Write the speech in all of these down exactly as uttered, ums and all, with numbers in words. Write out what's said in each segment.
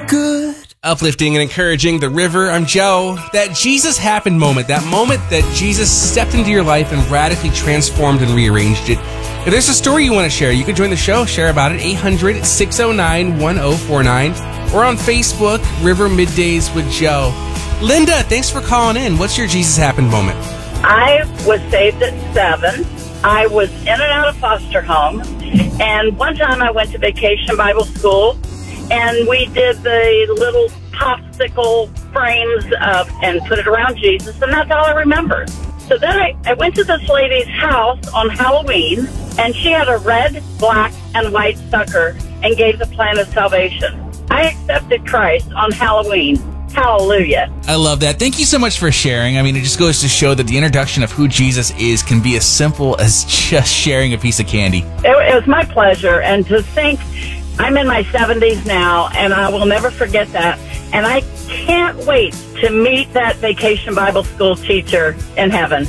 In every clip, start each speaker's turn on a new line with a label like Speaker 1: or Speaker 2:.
Speaker 1: good. Uplifting and encouraging The River. I'm Joe. That Jesus happened moment, that moment that Jesus stepped into your life and radically transformed and rearranged it. If there's a story you want to share, you can join the show, share about it, eight hundred, six oh nine, one oh four nine, or on Facebook, River Middays with Joe. Linda, thanks for calling in. What's your Jesus happened moment?
Speaker 2: I was saved at seven. I was in and out of foster home, and one time I went to Vacation Bible School, and we did the little popsicle frames of, and put it around Jesus, and that's all I remember. So then I, I went to this lady's house on Halloween, and she had a red, black, and white sucker and gave the plan of salvation. I accepted Christ on Halloween. Hallelujah.
Speaker 3: I love that. Thank you so much for sharing. I mean, it just goes to show that the introduction of who Jesus is can be as simple as just sharing a piece of candy.
Speaker 2: It, it was my pleasure, and to think I'm in my seventies now, and I will never forget that. And I can't wait to meet that Vacation Bible School teacher in heaven.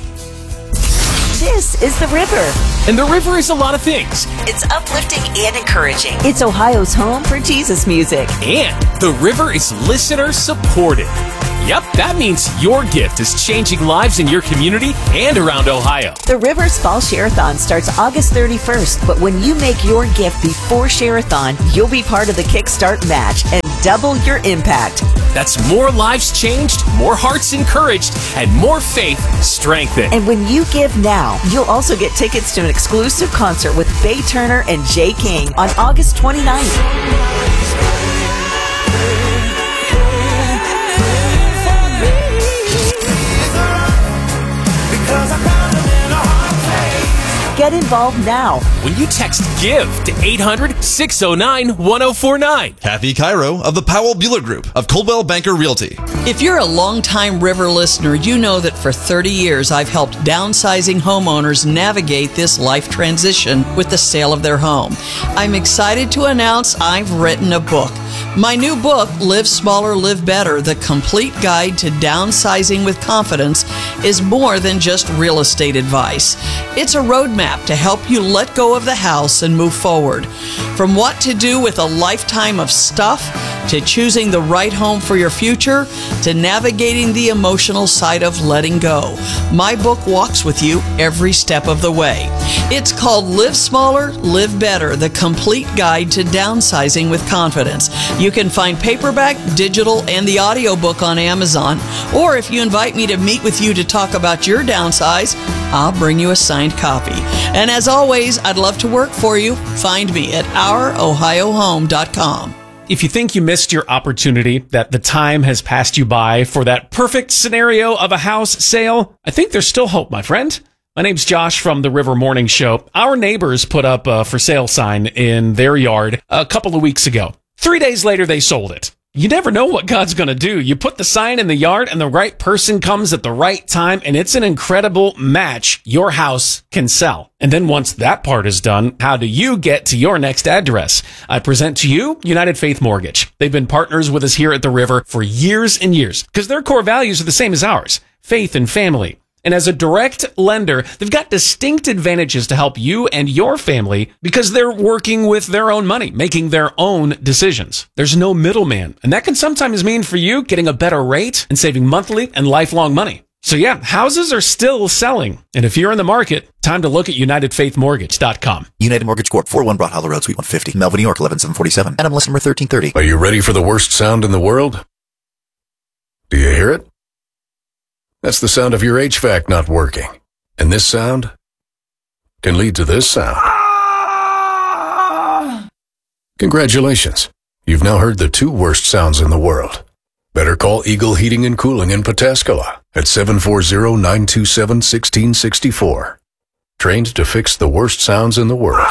Speaker 4: This is The River.
Speaker 5: And The River is a lot of things.
Speaker 4: It's uplifting and encouraging. It's Ohio's home for Jesus music.
Speaker 5: And The River is listener supported. Yep, that means your gift is changing lives in your community and around Ohio.
Speaker 4: The River's Fall Share-a-thon starts August thirty-first, but when you make your gift before Share-a-thon, you'll be part of the Kickstart match and double your impact.
Speaker 5: That's more lives changed, more hearts encouraged, and more faith strengthened.
Speaker 4: And when you give now, you'll also get tickets to an exclusive concert with Faye Turner and Jay King on August twenty-ninth. Get involved now
Speaker 5: when you text GIVE to eight hundred, six oh nine, one oh four nine.
Speaker 6: Kathy Cairo of the Powell Bueller Group of Coldwell Banker Realty.
Speaker 7: If you're a longtime River listener, you know that for thirty years I've helped downsizing homeowners navigate this life transition with the sale of their home. I'm excited to announce I've written a book. My new book, Live Smaller, Live Better, The Complete Guide to Downsizing with Confidence, is more than just real estate advice. It's a roadmap to help you let go of the house and move forward. From what to do with a lifetime of stuff, to choosing the right home for your future, to navigating the emotional side of letting go. My book walks with you every step of the way. It's called Live Smaller, Live Better, The Complete Guide to Downsizing with Confidence. You can find paperback, digital, and the audiobook on Amazon. Or if you invite me to meet with you to talk about your downsize, I'll bring you a signed copy. And as always, I'd love to work for you. Find me at our ohio home dot com.
Speaker 5: If you think you missed your opportunity, that the time has passed you by for that perfect scenario of a house sale, I think there's still hope, my friend. My name's Josh from the River Morning Show. Our neighbors put up a for sale sign in their yard a couple of weeks ago. Three days later, they sold it. You never know what God's going to do. You put the sign in the yard and the right person comes at the right time, and it's an incredible match your house can sell. And then once that part is done, how do you get to your next address? I present to you United Faith Mortgage. They've been partners with us here at the River for years and years because their core values are the same as ours, faith and family. And as a direct lender, they've got distinct advantages to help you and your family because they're working with their own money, making their own decisions. There's no middleman. And that can sometimes mean for you getting a better rate and saving monthly and lifelong money. So yeah, houses are still selling. And if you're in the market, time to look at united faith mortgage dot com.
Speaker 8: United Mortgage Corp, four oh one Broad Hollow Road, Suite one fifty, Melville, New York, eleven seven forty-seven. N M L S number thirteen thirty.
Speaker 9: Are you ready for the worst sound in the world? Do you hear it? That's the sound of your H V A C not working. And this sound can lead to this sound. Congratulations. You've now heard the two worst sounds in the world. Better call Eagle Heating and Cooling in Pataskala at seven four zero, nine two seven, one six six four. Trained to fix the worst sounds in the world.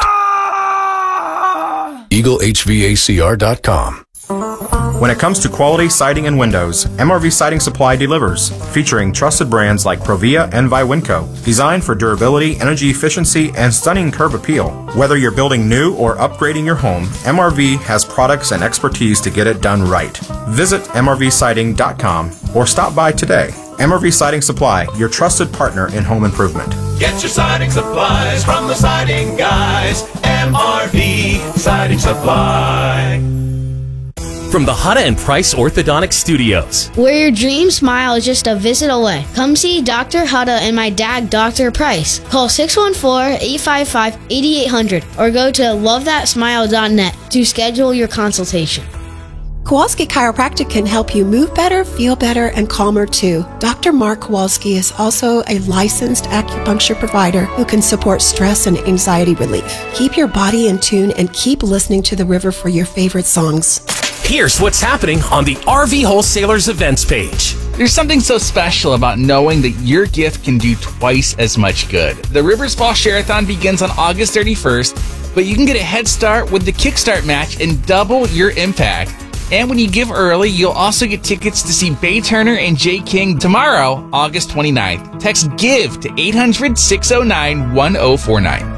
Speaker 9: eagle h v a c r dot com.
Speaker 10: When it comes to quality siding and windows, M R V Siding Supply delivers, featuring trusted brands like Provia and Viwinco, designed for durability, energy efficiency, and stunning curb appeal. Whether you're building new or upgrading your home, M R V has products and expertise to get it done right. Visit m r v siding dot com or stop by today. M R V Siding Supply, your trusted partner in home improvement.
Speaker 11: Get your siding supplies from the siding guys. M R V Siding Supply.
Speaker 12: from the Hutta and Price Orthodontic Studios.
Speaker 13: Where your dream smile is just a visit away. Come see Doctor Hutta and my dad, Doctor Price. Call six one four, eight five five, eight eight zero zero or go to love that smile dot net to schedule your consultation.
Speaker 14: Kowalski Chiropractic can help you move better, feel better, and calmer too. Doctor Mark Kowalski is also a licensed acupuncture provider who can support stress and anxiety relief. Keep your body in tune and keep listening to the river for your favorite songs.
Speaker 12: Here's what's happening on the R V Wholesalers events page.
Speaker 3: There's something so special about knowing that your gift can do twice as much good. The Rivers Fall Share-a-thon begins on August thirty-first, but you can get a head start with the Kickstart match and double your impact. And when you give early, you'll also get tickets to see Bay Turner and Jay King tomorrow, August twenty-ninth. Text GIVE to eight hundred, six oh nine, one oh four nine.